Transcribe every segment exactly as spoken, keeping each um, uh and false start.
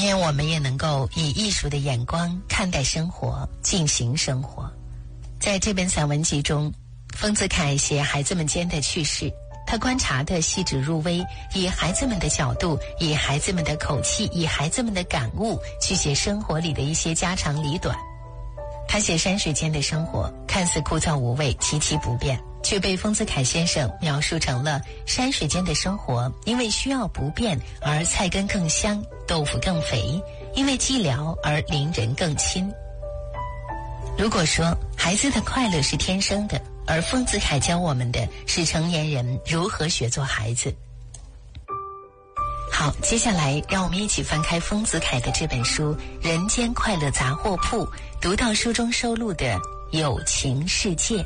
愿我们也能够以艺术的眼光看待生活，进行生活。在这本散文集中，丰子恺写孩子们间的趣事，他观察的细致入微，以孩子们的角度，以孩子们的口气，以孩子们的感悟去写生活里的一些家长里短。他写山水间的生活看似枯燥无味，极其不便，却被丰子恺先生描述成了山水间的生活因为需要不变而菜根更香，豆腐更肥，因为寂寥而邻人更亲。如果说孩子的快乐是天生的，而丰子恺教我们的是成年人如何学做孩子。好，接下来让我们一起翻开丰子恺的这本书《人间快乐杂货铺》，读到书中收录的友情世界。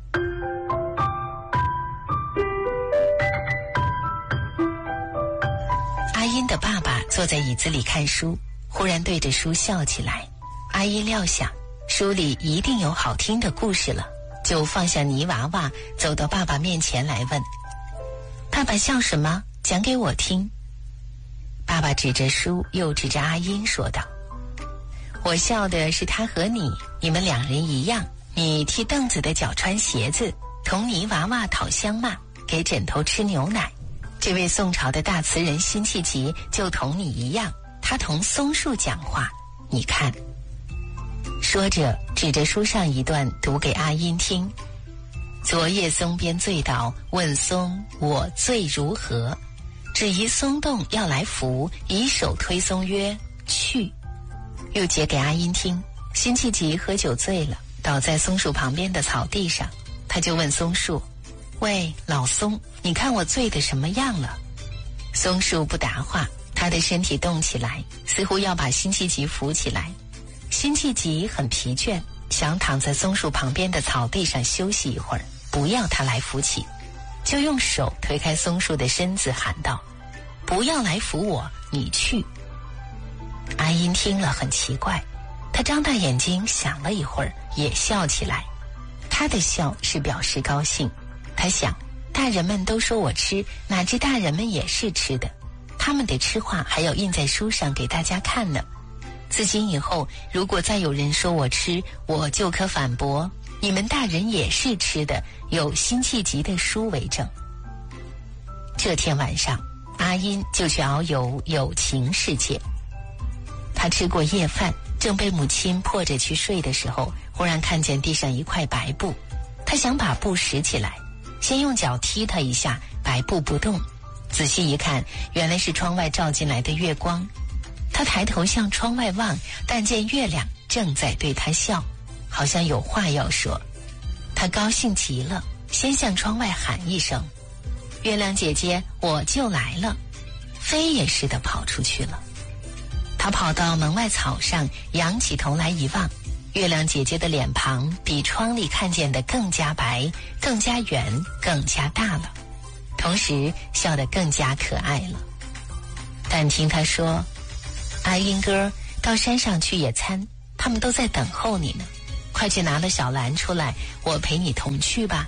阿英的爸爸坐在椅子里看书，忽然对着书笑起来。阿英料想书里一定有好听的故事了，就放下泥娃娃，走到爸爸面前来问：爸爸笑什么？讲给我听。爸爸指着书，又指着阿英说道：我笑的是他和你，你们两人一样，你替凳子的脚穿鞋子，同泥娃娃讨香骂，给枕头吃牛奶。这位宋朝的大词人辛弃疾就同你一样，他同松树讲话，你看。说着指着书上一段读给阿英听：昨夜松边醉倒，问松我醉如何？只疑松动要来扶，以手推松曰去。又解给阿英听：辛弃疾喝酒醉了，倒在松树旁边的草地上，他就问松树：喂，老松，你看我醉得什么样了？松树不答话，他的身体动起来，似乎要把辛弃疾扶起来。辛弃疾很疲倦，想躺在松树旁边的草地上休息一会儿，不要他来扶起，就用手推开松树的身子，喊道：不要来扶我，你去。阿英听了很奇怪，他张大眼睛想了一会儿，也笑起来。他的笑是表示高兴，他想，大人们都说我吃，哪知大人们也是吃的，他们的吃话还要印在书上给大家看呢。自今以后，如果再有人说我吃，我就可反驳，你们大人也是吃的，有辛弃疾的书为证。这天晚上，阿英就去遨游友情世界。他吃过夜饭，正被母亲迫着去睡的时候，忽然看见地上一块白布，他想把布拾起来，先用脚踢它一下，白布不动，仔细一看，原来是窗外照进来的月光。他抬头向窗外望，但见月亮正在对他笑，好像有话要说。他高兴极了，先向窗外喊一声：月亮姐姐，我就来了，飞也似的跑出去了。他跑到门外草上，仰起头来一望，月亮姐姐的脸庞比窗里看见的更加白，更加圆，更加大了，同时笑得更加可爱了。但听他说：阿英哥，到山上去野餐，他们都在等候你呢，快去拿了小篮出来，我陪你同去吧。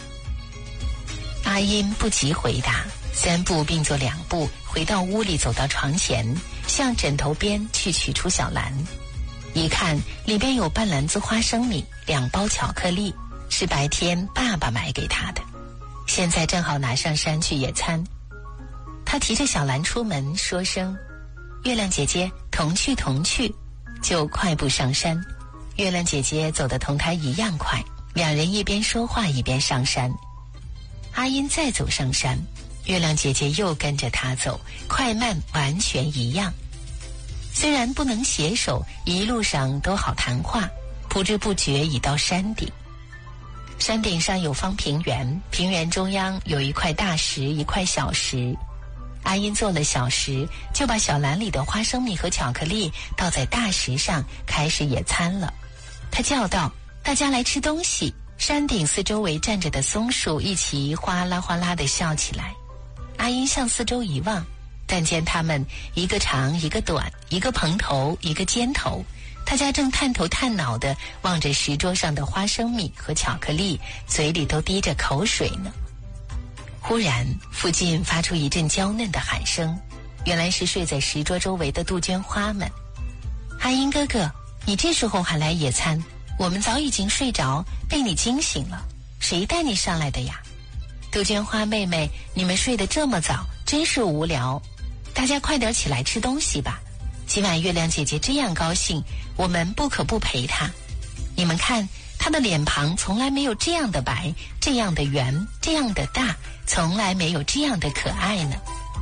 阿英不急回答，三步并作两步回到屋里，走到床前，向枕头边去取出小篮，一看里边有半篮子花生米，两包巧克力，是白天爸爸买给他的，现在正好拿上山去野餐。他提着小篮出门，说声月亮姐姐，同去同去，就快步上山。月亮姐姐走得同他一样快，两人一边说话一边上山。阿英再走上山，月亮姐姐又跟着他走，快慢完全一样。虽然不能携手，一路上都好谈话，不知不觉已到山顶。山顶上有方平原，平原中央有一块大石，一块小石。阿英做了小石，就把小篮里的花生米和巧克力倒在大石上，开始野餐了。他叫道：大家来吃东西。山顶四周围站着的松树一起哗啦哗啦地笑起来。阿英向四周一望，但见他们一个长一个短，一个蓬头一个尖头，大家正探头探脑地望着石桌上的花生米和巧克力，嘴里都滴着口水呢。忽然附近发出一阵娇嫩的喊声， 原来是睡在石桌周围的杜鹃花们。阿英哥哥，你这时候还来野餐？我们早已经睡着，被你惊醒了。谁带你上来的呀？杜鹃花妹妹，你们睡得这么早，真是无聊。大家快点起来吃东西吧。今晚月亮姐姐这样高兴，我们不可不陪她。你们看，她的脸庞从来没有这样的白，这样的圆，这样的大，从来没有这样的可爱呢。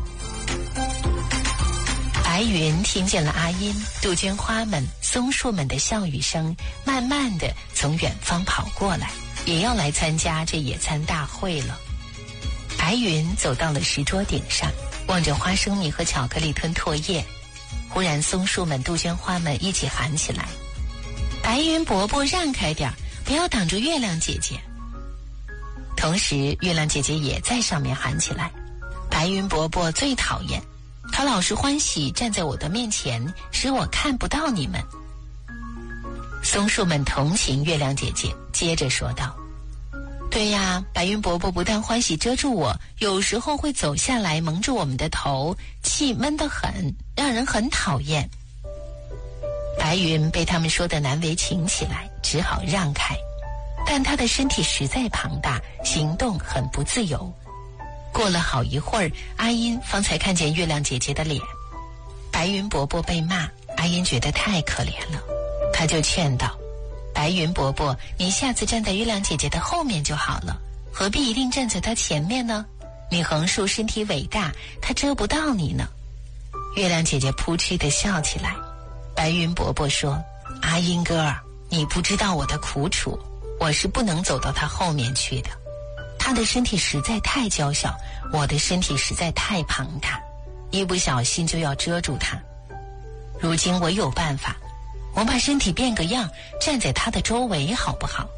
白云听见了阿音、杜鹃花们、松树们的笑语声，慢慢的从远方跑过来，也要来参加这野餐大会了。白云走到了石桌顶上，望着花生米和巧克力吞唾液。忽然松树们、杜鹃花们一起喊起来：白云伯伯让开点，不要挡住月亮姐姐。同时月亮姐姐也在上面喊起来：白云伯伯最讨厌，他老是欢喜站在我的面前，使我看不到你们。松树们同情月亮姐姐，接着说道：对呀，白云伯伯不但欢喜遮住我，有时候会走下来蒙住我们的头，气闷得很，让人很讨厌。白云被他们说得难为情起来，只好让开，但他的身体实在庞大，行动很不自由。过了好一会儿，阿音方才看见月亮姐姐的脸。白云伯伯被骂，阿音觉得太可怜了，他就劝道：白云伯伯，你下次站在月亮姐姐的后面就好了，何必一定站在她前面呢？你横竖身体伟大，她遮不到你呢。月亮姐姐扑哧地笑起来。白云伯伯说：阿音哥儿，你不知道我的苦楚，我是不能走到她后面去的。她的身体实在太娇小，我的身体实在太庞大，一不小心就要遮住她。如今我有办法，我把身体变个样，站在她的周围好不好？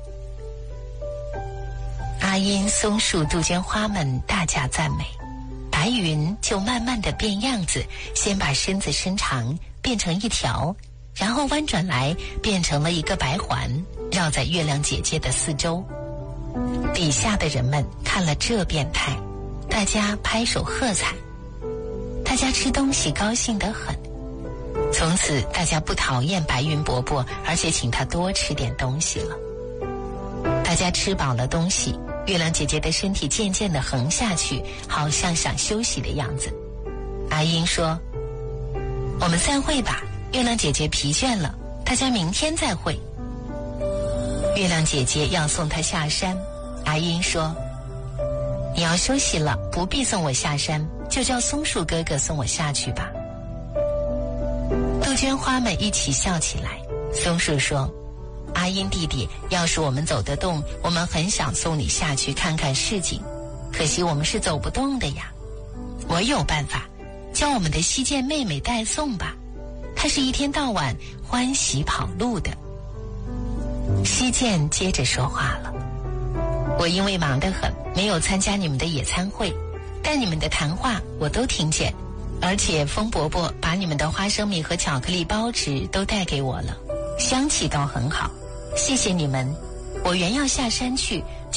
阿音、松树、杜鹃花们大加赞美，白云就慢慢地变样子，先把身子伸长变成一条，然后弯转来变成了一个白环，绕在月亮姐姐的四周。底下的人们看了这变态，大家拍手喝彩，大家吃东西高兴得很。从此大家不讨厌白云伯伯，而且请他多吃点东西了。大家吃饱了东西，月亮姐姐的身体渐渐地横下去，好像想休息的样子。阿英说：我们散会吧，月亮姐姐疲倦了，大家明天再会。月亮姐姐要送她下山，阿英说：你要休息了，不必送我下山，就叫松树哥哥送我下去吧。杜鹃花们一起笑起来。松树说：阿英弟弟，要是我们走得动，我们很想送你下去看看市井，可惜我们是走不动的呀。我有办法，叫我们的西涧妹妹代送吧，她是一天到晚欢喜跑路的。西涧接着说话了：我因为忙得很，没有参加你们的野餐会，但你们的谈话我都听见，而且风伯伯把你们的花生米和巧克力包纸都带给我了，香气倒很好，谢谢你们。我原要下山去，